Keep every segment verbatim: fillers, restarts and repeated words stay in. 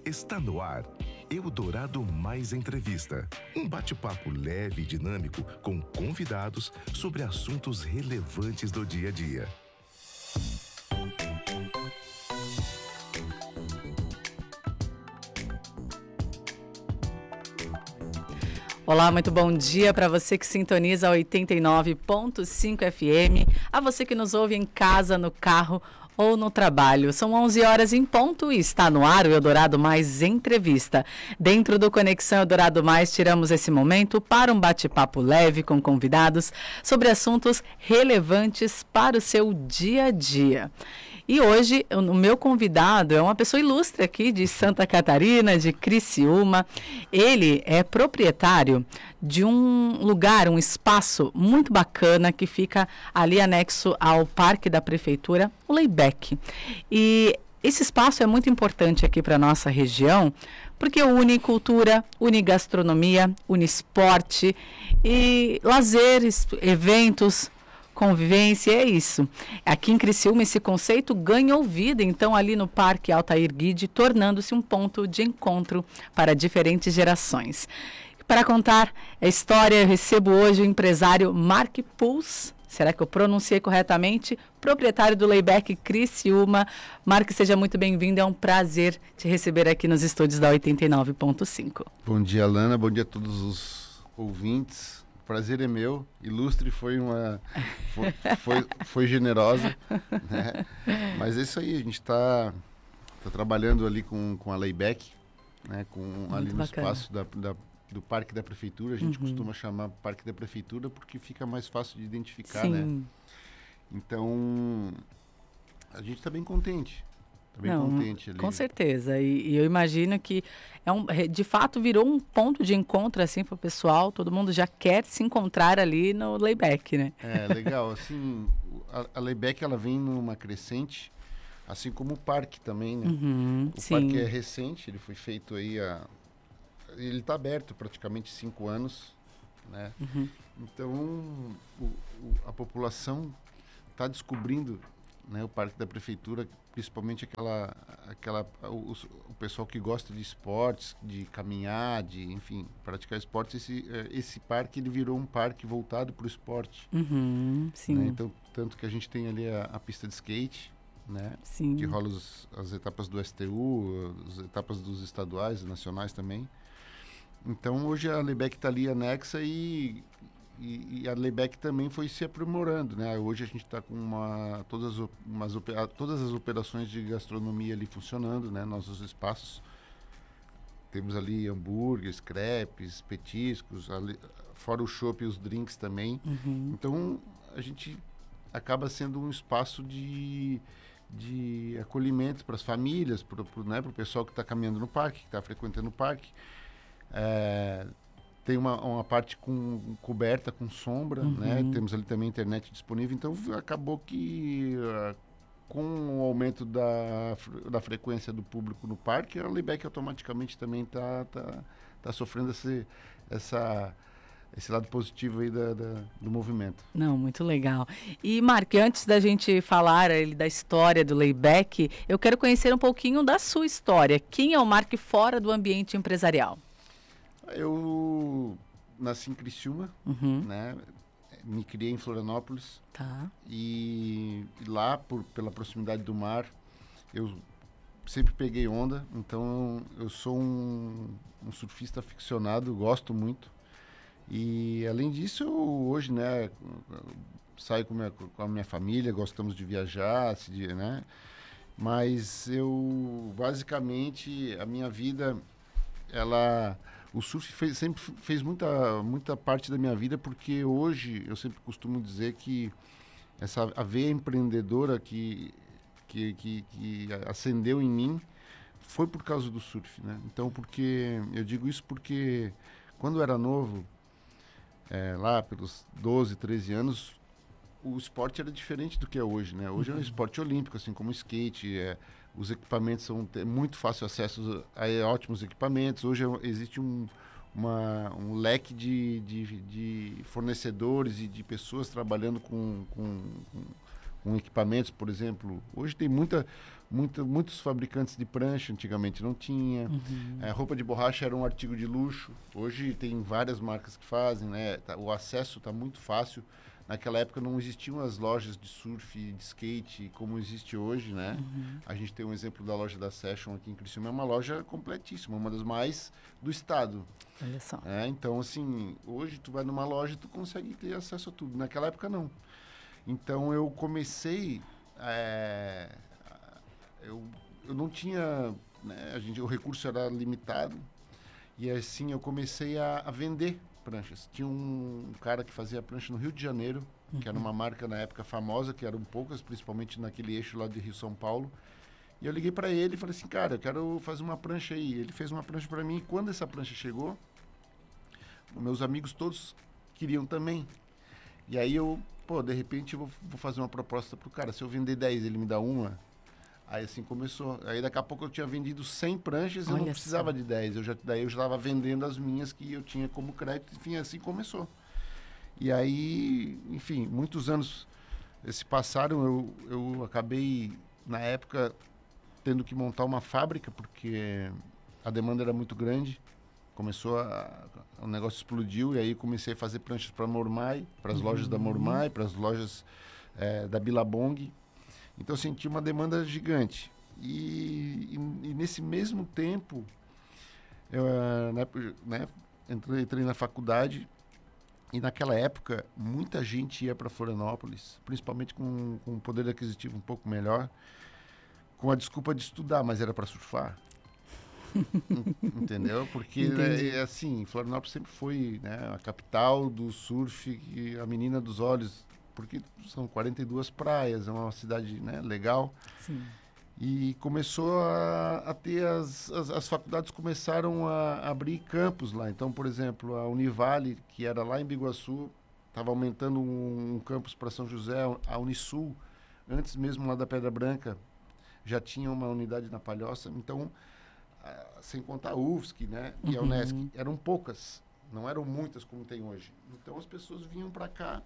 Está no ar, Eldorado Mais Entrevista. Um bate-papo leve e dinâmico com convidados sobre assuntos relevantes do dia a dia. Olá, muito bom dia para você que sintoniza a oitenta e nove ponto cinco F M, a você que nos ouve em casa, no carro ou no trabalho. São onze horas em ponto e está no ar o Eldorado Mais Entrevista. Dentro do Conexão Eldorado Mais, tiramos esse momento para um bate-papo leve com convidados sobre assuntos relevantes para o seu dia a dia. E hoje, o meu convidado é uma pessoa ilustre aqui de Santa Catarina, de Criciúma. Ele é proprietário de um lugar, um espaço muito bacana que fica ali anexo ao Parque da Prefeitura, o Layback. E esse espaço é muito importante aqui para a nossa região, porque une cultura, une gastronomia, une esporte e lazer, eventos, convivência, é isso. Aqui em Criciúma esse conceito ganhou vida, então, ali no Parque Altair Guide, tornando-se um ponto de encontro para diferentes gerações. Para contar a história, eu recebo hoje o empresário Mark Puls, será que eu pronunciei corretamente? Proprietário do Layback Criciúma. Mark, seja muito bem-vindo, é um prazer te receber aqui nos estúdios da oitenta e nove ponto cinco. Bom dia, Lana, bom dia a todos os ouvintes. Prazer é meu, ilustre foi uma foi, foi, foi generosa, né? Mas é isso aí, a gente está tá trabalhando ali com, com a Layback, né? Com, ali no bacana. Espaço da, da, do Parque da Prefeitura, a gente uhum. costuma chamar Parque da Prefeitura porque fica mais fácil de identificar, Sim. né? Então, a gente está bem contente. Bem Não, contente ali. Com certeza, e, e eu imagino que é um, de fato virou um ponto de encontro assim para o pessoal, todo mundo já quer se encontrar ali no Layback, né? É, legal, assim, a, a Layback ela vem numa crescente, assim como o parque também, né? Uhum, o sim. parque é recente, ele foi feito aí há, ele está aberto praticamente cinco anos, né? Uhum. Então, o, o, a população está descobrindo, né, o Parque da Prefeitura, principalmente aquela, aquela o, o pessoal que gosta de esportes, de caminhar, de, enfim, praticar esportes, esse, esse parque ele virou um parque voltado para o esporte. Uhum, sim. Né? Então, tanto que a gente tem ali a, a pista de skate, né, sim. que rola os, as etapas do S T U, as etapas dos estaduais, nacionais também. Então, hoje a Layback está ali anexa e E, e a Layback também foi se aprimorando, né? Hoje a gente está com uma, todas, as, umas, todas as operações de gastronomia ali funcionando, né? Nossos espaços. Temos ali hambúrgueres, crepes, petiscos, ali, fora o chopp e os drinks também. Uhum. Então, a gente acaba sendo um espaço de, de acolhimento para as famílias, para o né, pro pessoal que está caminhando no parque, que está frequentando o parque. É, tem uma, uma parte com, coberta com sombra, uhum. né? Temos ali também internet disponível, então acabou que uh, com o aumento da, da frequência do público no parque, a Layback automaticamente também está tá, tá sofrendo esse, essa, esse lado positivo aí da, da, do movimento. Não, muito legal. E, Mark, antes da gente falar ele, da história do Layback, eu quero conhecer um pouquinho da sua história. Quem é o Mark fora do ambiente empresarial? Eu nasci em Criciúma, uhum. né? Me criei em Florianópolis. Tá. E, e lá, por, pela proximidade do mar, eu sempre peguei onda. Então, eu sou um, um surfista aficionado, gosto muito. E, além disso, eu, hoje, né, saio com, minha, com a minha família, gostamos de viajar, de, né? Mas eu, basicamente, a minha vida, ela... O surf fez, sempre fez muita, muita parte da minha vida, porque hoje eu sempre costumo dizer que essa a veia empreendedora que, que, que, que acendeu em mim foi por causa do surf, né? Então, porque eu digo isso porque quando eu era novo, é, lá pelos doze, treze anos, o esporte era diferente do que é hoje, né? Hoje uhum. é um esporte olímpico, assim como o skate, é, os equipamentos são é muito fácil acesso a, a ótimos equipamentos. Hoje é, existe um, uma, um leque de, de, de fornecedores e de pessoas trabalhando com, com, com, com equipamentos, por exemplo. Hoje tem muita, muita, muitos fabricantes de prancha, antigamente não tinha. Uhum. É, roupa de borracha era um artigo de luxo. Hoje tem várias marcas que fazem, né? Tá, o acesso está muito fácil. Naquela época não existiam as lojas de surf, de skate, como existe hoje, né? Uhum. A gente tem um exemplo da loja da Session aqui em Criciúma, é uma loja completíssima, uma das mais do estado. Olha só. É, então, assim, hoje tu vai numa loja e tu consegue ter acesso a tudo. Naquela época, não. Então, eu comecei... É, eu, eu não tinha... Né, a gente, o recurso era limitado. E, assim, eu comecei a, a vender pranchas. Tinha um cara que fazia prancha no Rio de Janeiro, uhum. que era uma marca na época famosa, que eram poucas, principalmente naquele eixo lá de Rio-São Paulo. E eu liguei para ele e falei assim, cara, eu quero fazer uma prancha aí. Ele fez uma prancha para mim e quando essa prancha chegou, meus amigos todos queriam também. E aí eu, pô, de repente eu vou, vou fazer uma proposta pro cara. Se eu vender dez, ele me dá uma. Aí assim começou. Aí daqui a pouco eu tinha vendido cem pranchas e eu não precisava de dez. Eu já, daí eu já estava vendendo as minhas que eu tinha como crédito. Enfim, assim começou. E aí, enfim, muitos anos se passaram. Eu, eu acabei, na época, tendo que montar uma fábrica, porque a demanda era muito grande. Começou a... O negócio explodiu e aí comecei a fazer pranchas para a Mormai, para as uhum. lojas da Mormai, para as lojas é, da Billabong. Então, eu senti uma demanda gigante. E, e, e nesse mesmo tempo, eu né, né, entrei, entrei na faculdade e naquela época, muita gente ia para Florianópolis, principalmente com, com um poder aquisitivo um pouco melhor, com a desculpa de estudar, mas era para surfar. Entendeu? Porque, né, assim, Florianópolis sempre foi, né, a capital do surf, a menina dos olhos, porque são quarenta e duas praias, é uma cidade, né, legal. Sim. E começou a, a ter, as, as, as faculdades começaram a abrir campos lá. Então, por exemplo, a Univale, que era lá em Biguaçu, estava aumentando um, um campus para São José, a Unisul, antes mesmo lá da Pedra Branca, já tinha uma unidade na Palhoça. Então, a, sem contar a U F S C, né, e a Unesc, uhum. eram poucas, não eram muitas como tem hoje. Então, as pessoas vinham para cá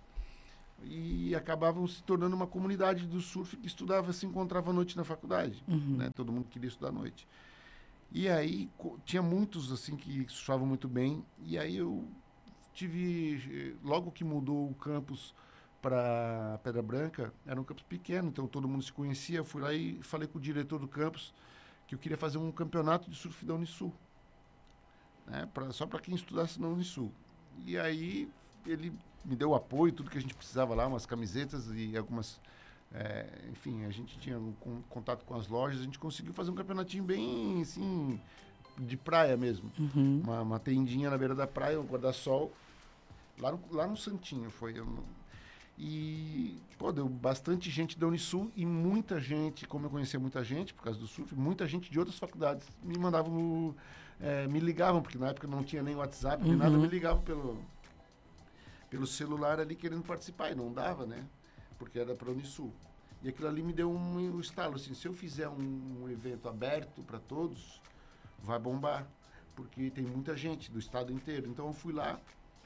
e acabavam se tornando uma comunidade do surf que estudava, se encontrava à noite na faculdade, uhum. né? Todo mundo queria estudar à noite. E aí tinha muitos assim que surfavam muito bem. E aí eu tive, logo que mudou o campus para Pedra Branca, era um campus pequeno, então todo mundo se conhecia. Eu fui lá e falei com o diretor do campus que eu queria fazer um campeonato de surf da Unisul, né? Pra, só para quem estudasse na Unisul. E aí ele me deu o apoio, tudo que a gente precisava lá, umas camisetas e algumas... É, enfim, a gente tinha um, um contato com as lojas, a gente conseguiu fazer um campeonatinho bem, assim, de praia mesmo. Uhum. Uma, uma tendinha na beira da praia, um guarda-sol, lá no, lá no Santinho foi. Eu não... E, pô, deu bastante gente da Unisul e muita gente, como eu conhecia muita gente, por causa do surf, muita gente de outras faculdades me mandavam, é, me ligavam, porque na época não tinha nem WhatsApp, uhum. nem nada, me ligavam pelo... pelo celular ali querendo participar, e não dava, né? Porque era para a Unisul. E aquilo ali me deu um, um estalo, assim, se eu fizer um, um evento aberto para todos, vai bombar, porque tem muita gente do estado inteiro. Então eu fui lá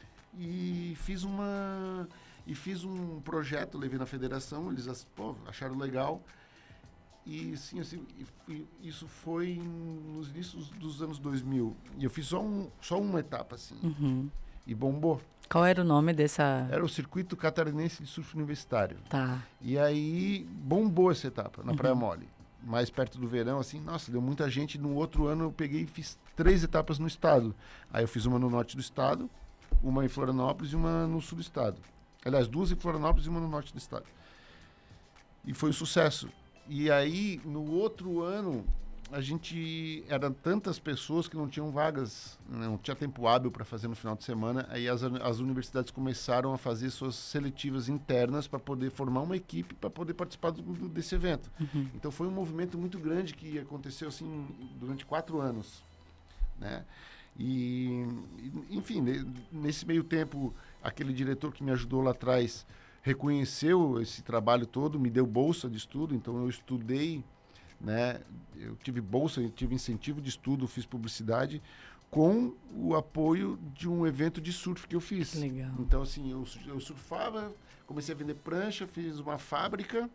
e fiz uma e fiz um projeto, levei na federação, eles pô, acharam legal. E sim, assim, e, e isso foi nos inícios dos anos dois mil. E eu fiz só, um, só uma etapa, assim, uhum. e bombou. Qual era o nome dessa... Era o Circuito Catarinense de Surf Universitário. Tá. E aí, bombou essa etapa, na uhum. Praia Mole. Mais perto do verão, assim, nossa, deu muita gente. No outro ano, eu peguei e fiz três etapas no estado. Aí eu fiz uma no norte do estado, uma em Florianópolis e uma no sul do estado. Aliás, duas em Florianópolis e uma no norte do estado. E foi um sucesso. E aí, no outro ano... a gente, eram tantas pessoas que não tinham vagas, não tinha tempo hábil para fazer no final de semana, aí as, as universidades começaram a fazer suas seletivas internas para poder formar uma equipe para poder participar do, do, desse evento. Uhum. Então foi um movimento muito grande que aconteceu assim durante quatro anos, né? E, enfim, nesse meio tempo, aquele diretor que me ajudou lá atrás reconheceu esse trabalho todo, me deu bolsa de estudo, então eu estudei, né? Eu tive bolsa, eu tive incentivo de estudo, fiz publicidade com o apoio de um evento de surf que eu fiz. Legal. Então, assim, eu, eu surfava, comecei a vender prancha, fiz uma fábrica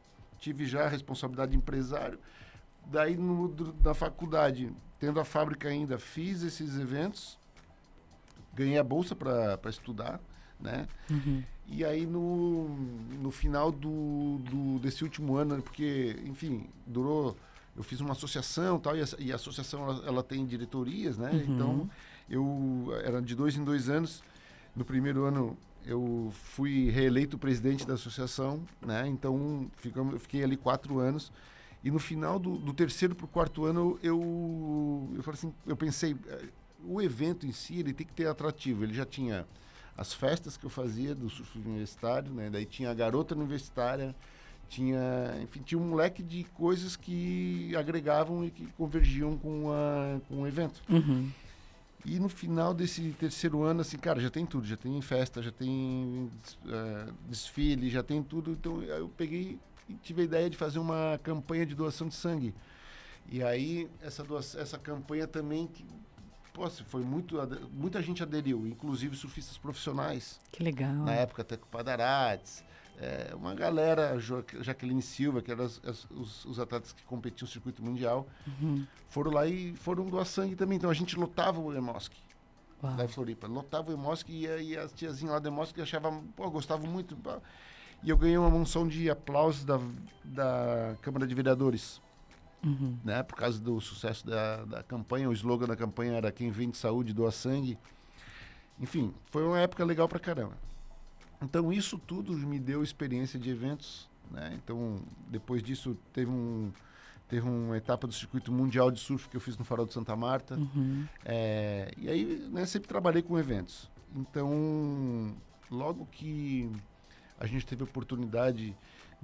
tive já a responsabilidade de empresário. Daí, no, do, na faculdade, tendo a fábrica ainda, fiz esses eventos, ganhei a bolsa para estudar, né? Uhum. E aí, no, no final do, do, desse último ano, porque, enfim, durou... Eu fiz uma associação tal, e a, e a associação, ela, ela tem diretorias, né? Uhum. Então, eu era de dois em dois anos. No primeiro ano, eu fui reeleito presidente da associação, né? Então, ficamos, eu fiquei ali quatro anos. E no final do, do terceiro para o quarto ano, eu, eu, falei assim, eu pensei, o evento em si, ele tem que ter atrativo. Ele já tinha as festas que eu fazia do surf universitário, né? Daí tinha a garota universitária, tinha, enfim, tinha um leque de coisas que agregavam e que convergiam com, a, com o evento. Uhum. E no final desse terceiro ano, assim, cara, já tem tudo. Já tem festa, já tem uh, desfile, já tem tudo. Então, eu peguei e tive a ideia de fazer uma campanha de doação de sangue. E aí, essa, doação, essa campanha também, que, poxa, foi muito... Muita gente aderiu, inclusive surfistas profissionais. Que legal. Na época, até com Padarates. É, uma galera, jo, Jaqueline Silva, que eram as, as, os, os atletas que competiam no circuito mundial, uhum. foram lá e foram doar sangue também. Então a gente lotava o Emosc, lá em Floripa. Lotava o Emosc e, e as tiazinhas lá do Emosc achavam, pô, gostavam muito. Pô. E eu ganhei uma moção de aplausos da, da Câmara de Vereadores, uhum. né? Por causa do sucesso da, da campanha. O slogan da campanha era quem vem de saúde doa sangue. Enfim, foi uma época legal pra caramba. Então, isso tudo me deu experiência de eventos, né? Então, depois disso, teve, um, teve uma etapa do circuito mundial de surf que eu fiz no Farol de Santa Marta. Uhum. É, e aí, né, sempre trabalhei com eventos. Então, logo que a gente teve a oportunidade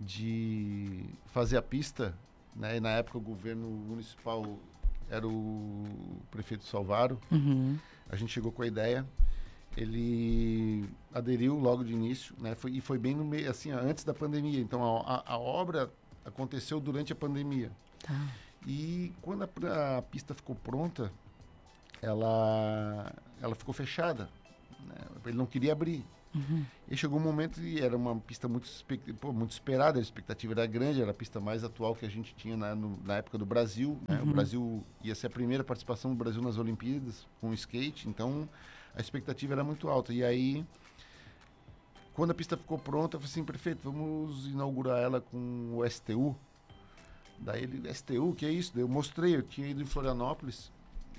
de fazer a pista, né? E na época o governo municipal era o prefeito Salvaro, uhum. a gente chegou com a ideia. Ele aderiu logo de início, né? Foi, e foi bem no meio, assim, antes da pandemia. Então, a, a, a obra aconteceu durante a pandemia. Tá. E quando a, a pista ficou pronta, ela, ela ficou fechada, né? Ele não queria abrir. Uhum. E chegou um momento e era uma pista muito, pô, muito esperada, a expectativa era grande, era a pista mais atual que a gente tinha na, no, na época do Brasil, né? Uhum. O Brasil ia ser a primeira participação do Brasil nas Olimpíadas com o skate, então a expectativa era muito alta. E aí, quando a pista ficou pronta, eu falei assim, prefeito, vamos inaugurar ela com o S T U. Daí ele, S T U, que é isso? Daí eu mostrei, eu tinha ido em Florianópolis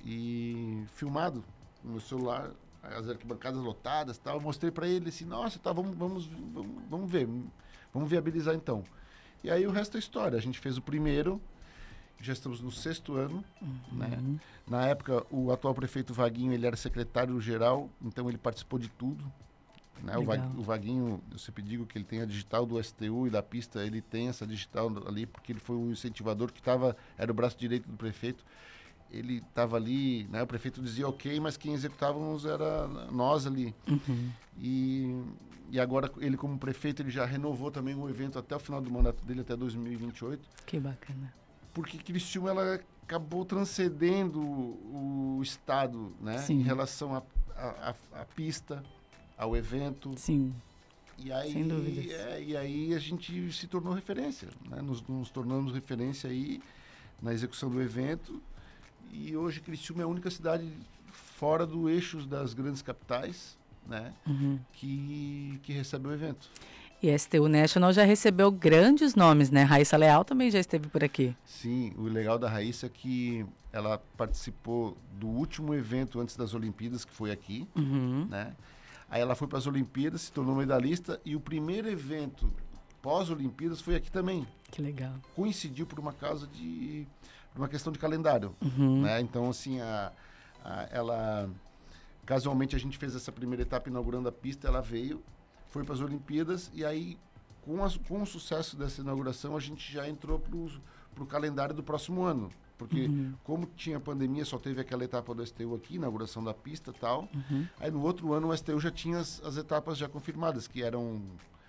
e filmado no meu celular, as arquibancadas lotadas e tal. Eu mostrei para ele assim, nossa, tá, vamos, vamos, vamos, vamos ver, vamos viabilizar então. E aí o resto é história. A gente fez o primeiro, já estamos no sexto ano, uhum. né? Na época, o atual prefeito Vaguinho, ele era secretário-geral, então ele participou de tudo. Né? O, Va- o Vaguinho, eu sempre digo que ele tem a digital do S T U e da pista, ele tem essa digital ali, porque ele foi um incentivador que tava, era o braço direito do prefeito. Ele estava ali, né? O prefeito dizia ok, mas quem executávamos era nós ali. Uhum. E, e agora, ele como prefeito, ele já renovou também o evento até o final do mandato dele, até dois mil e vinte e oito. Que bacana. Porque Criciúma, ela acabou transcendendo o, o Estado, né? Sim. Em relação à a, a, a pista, ao evento. Sim. E aí, sem dúvidas. É, e aí a gente se tornou referência, né? Nos, nos tornamos referência aí na execução do evento. E hoje Criciúma é a única cidade fora do eixo das grandes capitais, né? Uhum. que, que recebe o evento. E a S T U National já recebeu grandes nomes, né? Raíssa Leal também já esteve por aqui. Sim, o legal da Raíssa é que ela participou do último evento antes das Olimpíadas, que foi aqui, Uhum. né? Aí ela foi para as Olimpíadas, se tornou medalhista, e o primeiro evento pós-Olimpíadas foi aqui também. Que legal. Coincidiu por uma causa de... por uma questão de calendário, Uhum. né? Então, assim, a, a, ela... Casualmente, a gente fez essa primeira etapa inaugurando a pista, ela veio, foi para as Olimpíadas, e aí, com, a, com o sucesso dessa inauguração, a gente já entrou para o calendário do próximo ano. Porque, uhum. como tinha pandemia, só teve aquela etapa do S T U aqui, inauguração da pista e tal. Uhum. Aí, no outro ano, o S T U já tinha as, as etapas já confirmadas, que eram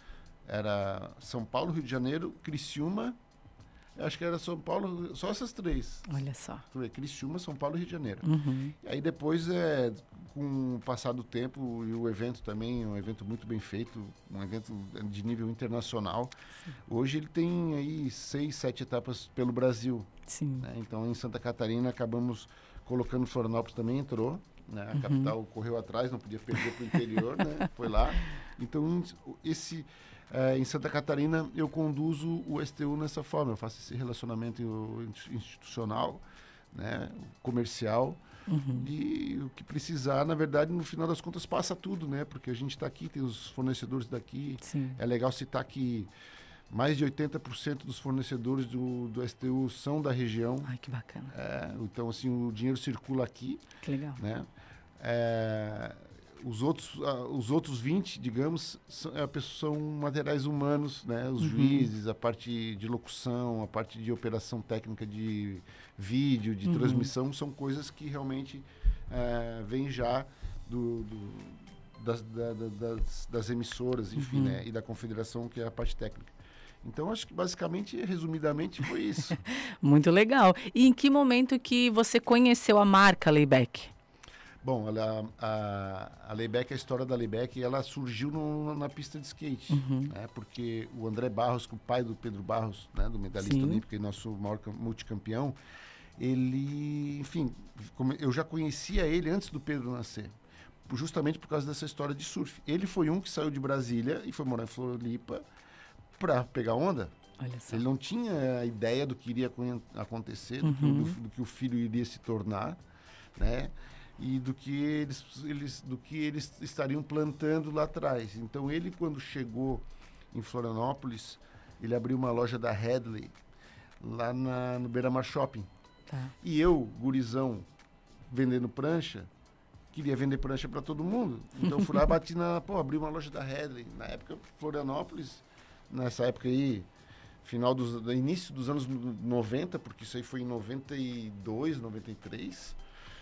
era São Paulo, Rio de Janeiro, Criciúma, acho que era São Paulo, só essas três. Olha só. Criciúma, São Paulo e Rio de Janeiro. Uhum. E aí depois, é, com o passar do tempo e o evento também, um evento muito bem feito, um evento de nível internacional. Sim. Hoje ele tem aí seis, sete etapas pelo Brasil. Sim. Né? Então, em Santa Catarina, acabamos colocando Florianópolis também, entrou. Né? A uhum. capital correu atrás, não podia perder para o interior, né? Foi lá. Então, esse, uh, em Santa Catarina, eu conduzo o S T U nessa forma. Eu faço esse relacionamento institucional, né? Comercial. Uhum. E o que precisar, na verdade, no final das contas, passa tudo, né? Porque a gente está aqui, tem os fornecedores daqui. Sim. É legal citar que mais de oitenta por cento dos fornecedores do, do S T U são da região. Ai, que bacana. É, então, assim, o dinheiro circula aqui. Que legal. Né? É, os, outros, uh, os outros vinte, digamos, são, é, são materiais humanos, né? Os uhum. juízes, a parte de locução, a parte de operação técnica de vídeo, de uhum. transmissão, são coisas que realmente é, vêm já do, do, das, da, da, das, das emissoras, enfim, uhum. né? E da confederação, que é a parte técnica. Então, acho que basicamente, resumidamente, foi isso. Muito legal. E em que momento que você conheceu a marca Layback? Bom, a, a, a Layback, a história da Layback, ela surgiu no, na pista de skate, uhum. né? Porque o André Barros, que é o pai do Pedro Barros, né? Do medalhista Sim. olímpico e nosso maior multicampeão, ele, enfim, como eu já conhecia ele antes do Pedro nascer, justamente por causa dessa história de surf. Ele foi um que saiu de Brasília e foi morar em Floripa para pegar onda. Olha só. Ele não tinha a ideia do que iria acontecer, uhum. do, que, do, do que o filho iria se tornar, né? E do que eles, eles, do que eles estariam plantando lá atrás. Então, ele, quando chegou em Florianópolis, ele abriu uma loja da Headley, lá na, no Beira-Mar Shopping. Tá. E eu, gurizão, vendendo prancha, queria vender prancha para todo mundo. Então, fui lá e bati na... Pô, abri uma loja da Headley. Na época, Florianópolis, nessa época aí, final dos... início dos anos noventa, porque isso aí foi em noventa e dois, noventa e três...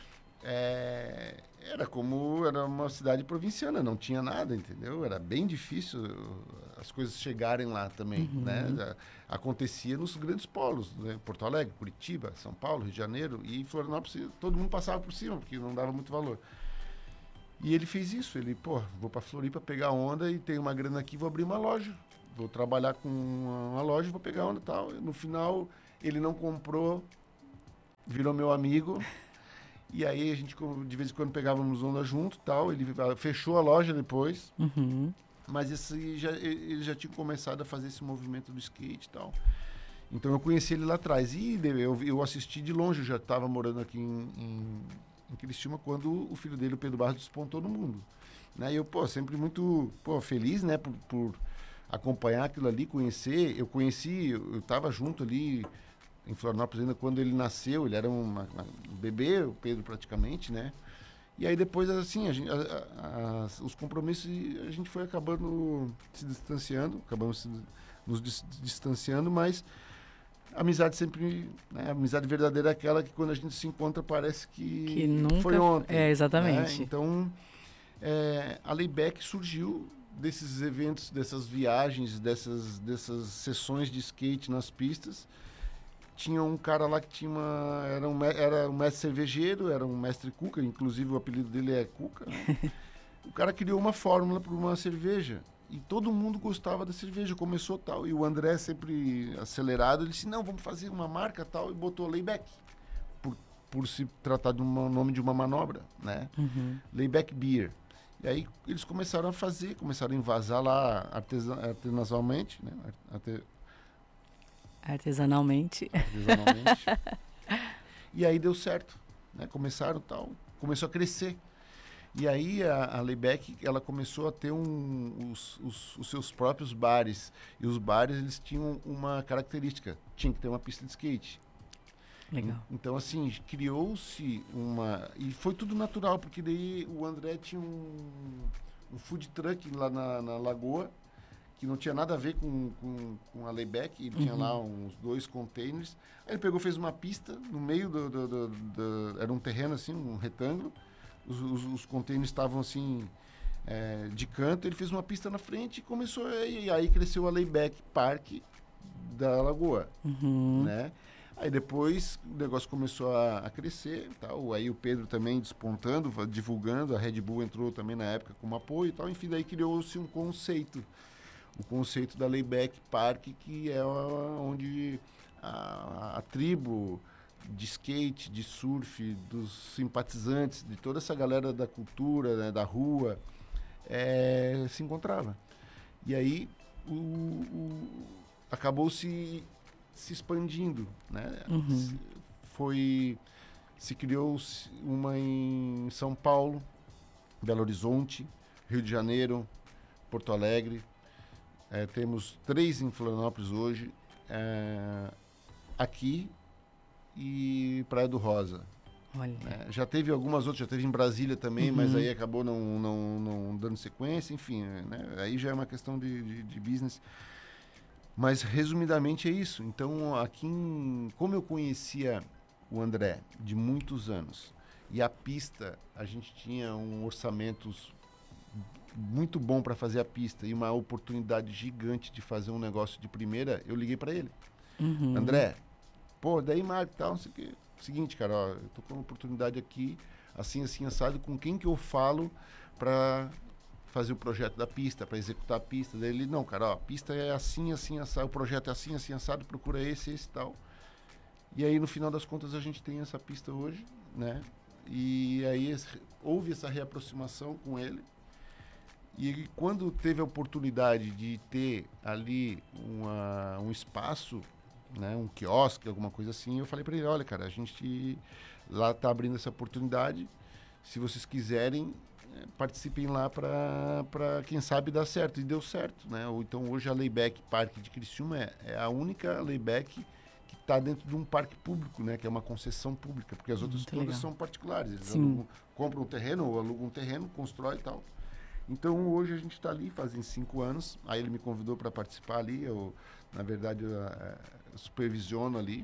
É, era como era uma cidade provinciana, não tinha nada, entendeu? Era bem difícil as coisas chegarem lá também, uhum. né? Acontecia nos grandes polos, né? Porto Alegre, Curitiba, São Paulo, Rio de Janeiro, e Florianópolis, todo mundo passava por cima, porque não dava muito valor. E ele fez isso, ele, pô, vou pra Floripa pegar onda e tenho uma grana aqui, vou abrir uma loja, vou trabalhar com uma, uma loja, vou pegar onda e tal. No final, ele não comprou, virou meu amigo. E aí a gente, de vez em quando, pegávamos onda junto e tal. Ele fechou a loja depois. Uhum. Mas esse já, ele já tinha começado a fazer esse movimento do skate e tal. Então eu conheci ele lá atrás. E eu, eu assisti de longe, eu já estava morando aqui em, em, em Criciúma quando o filho dele, o Pedro Barros, despontou no mundo. Né? E eu, pô, sempre muito pô, feliz, né, por, por acompanhar aquilo ali, conhecer. Eu conheci, eu estava junto ali em Florianópolis ainda quando ele nasceu, ele era uma, uma, um bebê, o Pedro praticamente, né? E aí depois, assim, a gente, a, a, a, os compromissos, a gente foi acabando se distanciando, acabamos se, nos dis, distanciando, mas a amizade sempre, né? A amizade verdadeira é aquela que quando a gente se encontra parece que, que nunca foi ontem. É, exatamente. Né? Então, é, a Layback surgiu desses eventos, dessas viagens, dessas, dessas sessões de skate nas pistas. Tinha um cara lá que tinha uma... Era um, era um mestre cervejeiro, era um mestre Cuca, inclusive o apelido dele é Cuca. Né? O cara criou uma fórmula para uma cerveja. E todo mundo gostava da cerveja, começou tal. E o André, sempre acelerado, ele disse, não, vamos fazer uma marca tal, e botou Layback. Por, por se tratar do nome de uma manobra, né? Uhum. Layback Beer. E aí eles começaram a fazer, começaram a envasar lá artesa, artesanalmente, né? Arte, Artesanalmente. Artesanalmente. E aí deu certo, né? Começaram tal, começou a crescer. E aí a, a Layback, ela começou a ter um, os, os, os seus próprios bares. E os bares, eles tinham uma característica, tinha que ter uma pista de skate. Legal. Então, assim, criou-se uma... E foi tudo natural, porque daí o André tinha um, um food truck lá na, na Lagoa, que não tinha nada a ver com, com, com a Layback, ele uhum. tinha lá uns dois containers. Aí ele pegou, fez uma pista no meio do... do, do, do era um terreno, assim, um retângulo. Os, os, os containers estavam, assim, é, de canto. Ele fez uma pista na frente e começou... E aí cresceu a Layback Park da Lagoa, uhum. né? Aí depois o negócio começou a, a crescer, tal. Aí o Pedro também despontando, va- divulgando, a Red Bull entrou também na época como apoio e tal. Enfim, daí criou-se um conceito, o conceito da Layback Park, que é a- onde a, a tribo de skate, de surf, dos simpatizantes, de toda essa galera da cultura, né, da rua, eh, se encontrava. E aí o, o- acabou se, se expandindo, né? Uhum. Se- Foi, se criou se- uma em São Paulo, Belo Horizonte, Rio de Janeiro, Porto Alegre. Eh, temos três em Florianópolis hoje, eh, aqui e Praia do Rosa. Olha. Né? Já teve algumas outras, já teve em Brasília também, mas Uhum. aí acabou não, não, não dando sequência, enfim, né? Aí já é uma questão de, de, de business. Mas resumidamente é isso. Então, aqui em, como eu conhecia o André de muitos anos e a pista, a gente tinha um orçamento muito bom para fazer a pista e uma oportunidade gigante de fazer um negócio de primeira, eu liguei para ele. Uhum. André, pô, daí Marco, tal, não sei o quê. Seguinte, cara, ó, eu tô com uma oportunidade aqui, assim, assim, assado, com quem que eu falo para fazer o projeto da pista, para executar a pista? Daí ele, não, cara, ó, a pista é assim, assim, assado, o projeto é assim, assim, assado, procura esse, esse e tal. E aí, no final das contas, a gente tem essa pista hoje, né? E aí esse- houve essa reaproximação com ele. E quando teve a oportunidade de ter ali uma, um espaço, né, um quiosque, alguma coisa assim, eu falei para ele, olha, cara, a gente lá tá abrindo essa oportunidade, se vocês quiserem, eh, participem lá para para quem sabe dar certo. E deu certo, né? Ou então hoje a Layback Park de Criciúma é, é a única Layback que está dentro de um parque público, né? Que é uma concessão pública, porque as outras Muito todas legal. são particulares. Eles Sim. alugam, compram um terreno ou alugam um terreno, constrói e tal. Então hoje a gente está ali, fazem cinco anos. Aí ele me convidou para participar ali. Eu, na verdade, eu, eh, eu supervisiono ali.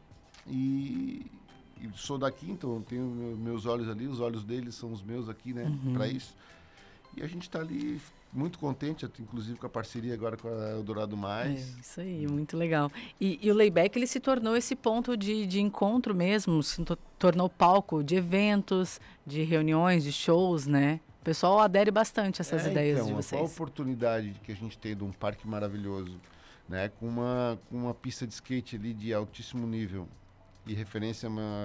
E, e sou daqui, então eu tenho meu- meus olhos ali, os olhos deles são os meus aqui, né? Uhum. Para isso. E a gente está ali muito contente, até inclusive com a parceria agora com a Eldorado É Mais. isso aí, muito legal. E, e o Layback ele se tornou esse ponto de, de encontro mesmo, se to- tornou palco de eventos, de reuniões, de shows, né? O pessoal adere bastante a essas É, ideias de então, qual a vocês. oportunidade que a gente tem de um parque maravilhoso, né? Com uma, com uma pista de skate ali de altíssimo nível e referência a uma